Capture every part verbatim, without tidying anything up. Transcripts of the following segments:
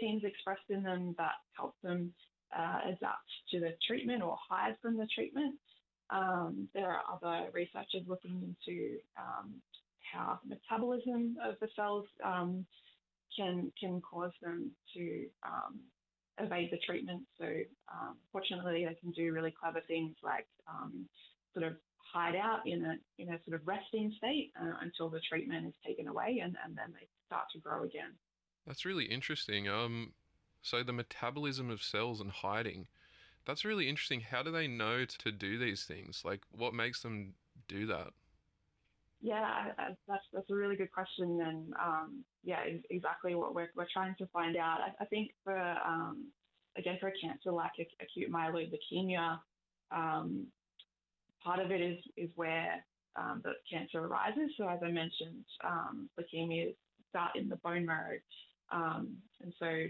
proteins expressed in them that help them uh, adapt to the treatment or hide from the treatment. Um, there are other researchers looking into um, how the metabolism of the cells um, can can cause them to um, evade the treatment. So um, fortunately, they can do really clever things like um, sort of hide out in a in a sort of resting state uh, until the treatment is taken away, and, and then they start to grow again. That's really interesting. Um, so the metabolism of cells and hiding, that's really interesting. How do they know to do these things? Like, what makes them do that? Yeah, I, I, that's that's a really good question, and um, yeah, is exactly what we're we're trying to find out. I, I think for um, again for a cancer like ac- acute myeloid leukemia, um, part of it is is where um, the cancer arises. So as I mentioned, um, leukemias start in the bone marrow, um, and so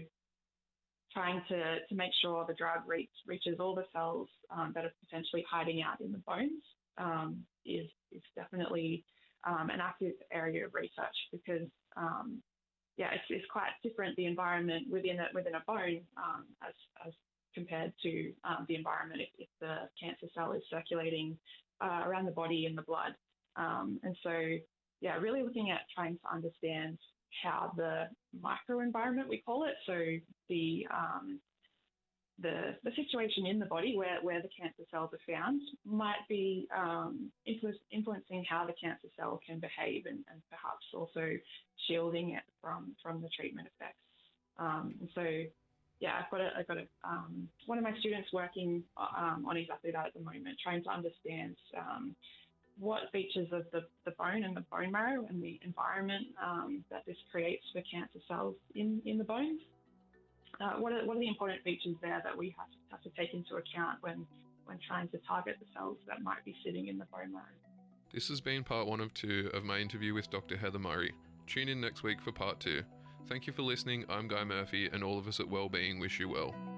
trying to, to make sure the drug reach, reaches all the cells um, that are potentially hiding out in the bones um, is, is definitely um, an active area of research because, um, yeah, it's, it's quite different, the environment within a, within a bone um, as, as compared to um, the environment if, if the cancer cell is circulating uh, around the body in the blood. Um, and so, yeah, really looking at trying to understand how the microenvironment, we call it, so the um, the the situation in the body where, where the cancer cells are found might be um, influ- influencing how the cancer cell can behave and, and perhaps also shielding it from, from the treatment effects. Um, and so, yeah, I've got a, I've got a, um, one of my students working um, on exactly that at the moment, trying to understand um, what features of the, the bone and the bone marrow and the environment um, that this creates for cancer cells in, in the bones. Uh, what, are, what are the important features there that we have to, have to take into account when, when trying to target the cells that might be sitting in the bone marrow? This has been part one of two of my interview with Doctor Heather Murray. Tune in next week for part two. Thank you for listening. I'm Guy Murphy, and all of us at Wellbeing wish you well.